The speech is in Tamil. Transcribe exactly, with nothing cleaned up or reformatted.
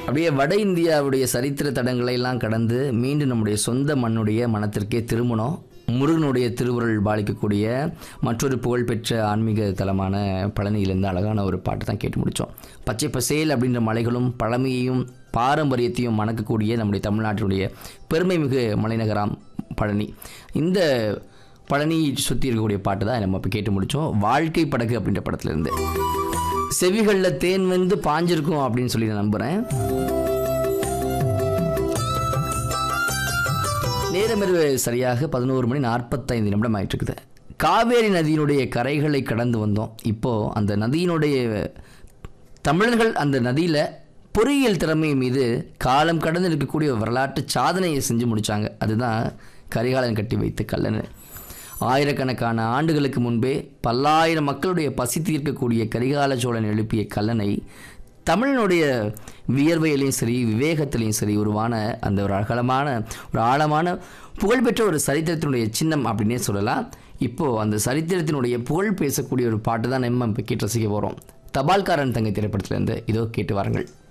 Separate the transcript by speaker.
Speaker 1: அப்படியே வட இந்தியாவுடைய சரித்திர தடங்களை எல்லாம் கடந்து மீண்டும் நம்முடைய சொந்த மண்ணுடைய மனத்திற்கே திருமணம். முருகனுடைய திருவுருள் பாலிக்கக்கூடிய மற்றொரு புகழ்பெற்ற ஆன்மீக தலமான பழனியிலேருந்து அழகான ஒரு பாட்டு தான் கேட்டு முடித்தோம். பச்சை பசேல் அப்படின்ற மலைகளும் பழமையையும் பாரம்பரியத்தையும் மணக்கக்கூடிய நம்முடைய தமிழ்நாட்டினுடைய பெருமை மிகு மலைநகராம் பழனி. இந்த பழனி சுற்றி இருக்கக்கூடிய பாட்டு தான் நம்ம இப்போ கேட்டு முடித்தோம். வாழ்க்கை படகு அப்படின்ற படத்துலேருந்து. செவிகளில் தேன் வந்து பாஞ்சிருக்கும் அப்படின்னு சொல்லி நான் நம்புகிறேன். நேரம் சரியாக பதினோரு மணி நாற்பத்தைந்து நிமிடம் ஆயிட்டு இருக்குது. காவேரி நதியினுடைய கரைகளை கடந்து வந்தோம். இப்போது அந்த நதியினுடைய தமிழர்கள் அந்த நதியில் பொறியியல் திறமை மீது காலம் கடந்து இருக்கக்கூடிய வரலாற்று சாதனையை செஞ்சு முடித்தாங்க. அதுதான் கரிகாலன் கட்டி வைத்த கல்லணை. ஆயிரக்கணக்கான ஆண்டுகளுக்கு முன்பே பல்லாயிரம் மக்களுடைய பசி தீர்க்கக்கூடிய கரிகால சோழன் எழுப்பிய கல்லணை தமிழனுடைய வியர்வையிலையும் சரி விவேகத்திலையும் சரி உருவான அந்த ஒரு அகலமான ஒரு ஆழமான புகழ்பெற்ற ஒரு சரித்திரத்தினுடைய சின்னம் அப்படின்னே சொல்லலாம். இப்போது அந்த சரித்திரத்தினுடைய புகழ் பேசக்கூடிய ஒரு பாட்டு தான் நம்ம இப்போ கேட்டு ரசிக்க போகிறோம். தபால்காரன் தங்கை திரைப்படத்திலேருந்து இதோ கேட்டு வாருங்கள்.